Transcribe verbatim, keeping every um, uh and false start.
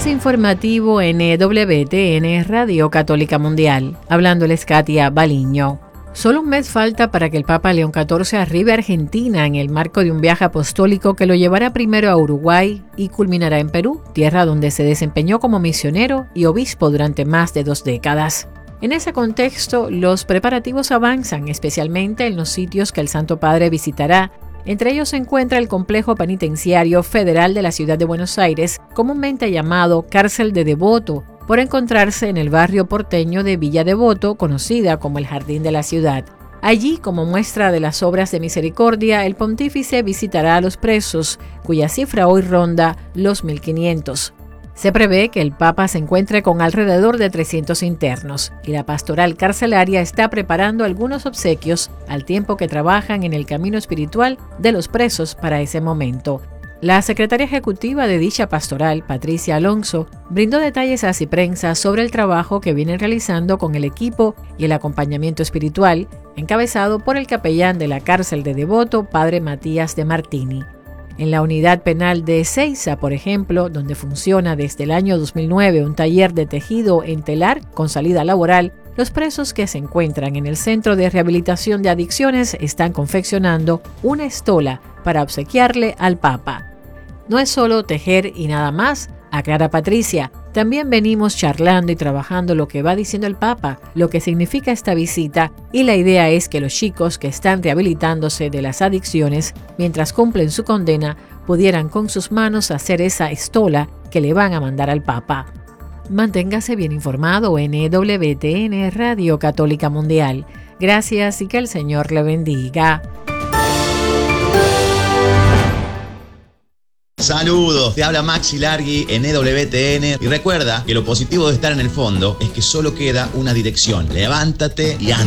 Avance informativo en E W T N Radio Católica Mundial. Hablándoles Katia Baliño. Solo un mes falta para que el Papa León catorce arribe a Argentina en el marco de un viaje apostólico que lo llevará primero a Uruguay y culminará en Perú, tierra donde se desempeñó como misionero y obispo durante más de dos décadas. En ese contexto, los preparativos avanzan, especialmente en los sitios que el Santo Padre visitará. Entre ellos se encuentra el complejo penitenciario federal de la ciudad de Buenos Aires, comúnmente llamado Cárcel de Devoto, por encontrarse en el barrio porteño de Villa Devoto, conocida como el Jardín de la Ciudad. Allí, como muestra de las obras de misericordia, el pontífice visitará a los presos, cuya cifra hoy ronda los mil quinientos. Se prevé que el Papa se encuentre con alrededor de trescientos internos, y la pastoral carcelaria está preparando algunos obsequios al tiempo que trabajan en el camino espiritual de los presos para ese momento. La secretaria ejecutiva de dicha pastoral, Patricia Alonso, brindó detalles a Ciprensa sobre el trabajo que vienen realizando con el equipo y el acompañamiento espiritual, encabezado por el capellán de la cárcel de Devoto, padre Matías de Martini. En la unidad penal de Ezeiza, por ejemplo, donde funciona desde el año dos mil nueve un taller de tejido en telar con salida laboral, los presos que se encuentran en el Centro de Rehabilitación de Adicciones están confeccionando una estola para obsequiarle al Papa. No es solo tejer y nada más, aclara Patricia. También venimos charlando y trabajando lo que va diciendo el Papa, lo que significa esta visita, y la idea es que los chicos que están rehabilitándose de las adicciones, mientras cumplen su condena, pudieran con sus manos hacer esa estola que le van a mandar al Papa. Manténgase bien informado en E W T N Radio Católica Mundial. Gracias y que el Señor le bendiga. Saludos, te habla Maxi Largui en E W T N y recuerda que lo positivo de estar en el fondo es que solo queda una dirección. Levántate y anda.